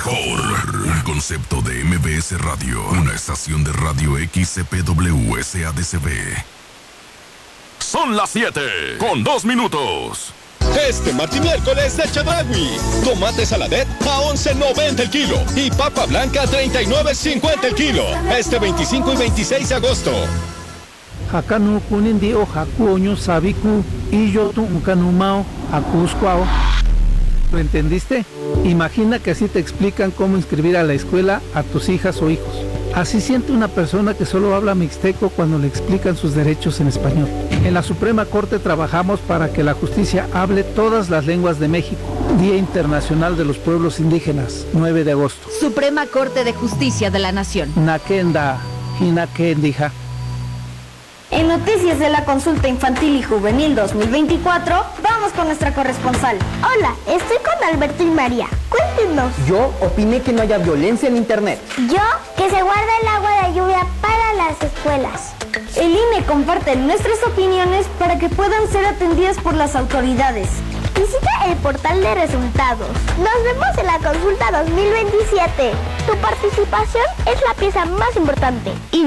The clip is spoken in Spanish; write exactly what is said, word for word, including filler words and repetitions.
mejor. Un concepto de M B S Radio. Una estación de radio X C P W S A D C B. Son las siete, con dos minutos. Este martes y miércoles de Chedraui. Tomate saladet a once noventa el kilo. Y papa blanca a treinta y nueve cincuenta el kilo. Este veinticinco y veintiséis de agosto. Hakanu kunin o hakuoño sabiku y yo tu uncanumao acuscuao. ¿Lo entendiste? Imagina que así te explican cómo inscribir a la escuela a tus hijas o hijos. Así siente una persona que solo habla mixteco cuando le explican sus derechos en español. En la Suprema Corte trabajamos para que la justicia hable todas las lenguas de México. Día Internacional de los Pueblos Indígenas, nueve de agosto. Suprema Corte de Justicia de la Nación. Nakenda, Hinakendija. En noticias de la consulta infantil y juvenil dos mil veinticuatro, vamos con nuestra corresponsal. Hola, estoy con Alberto y María. Cuéntenos. Yo opiné que no haya violencia en internet. Yo, que se guarda el agua de lluvia para las escuelas. El I N E comparte nuestras opiniones para que puedan ser atendidas por las autoridades. Visita el portal de resultados. Nos vemos en la consulta dos mil veintisiete. Tu participación es la pieza más importante. Y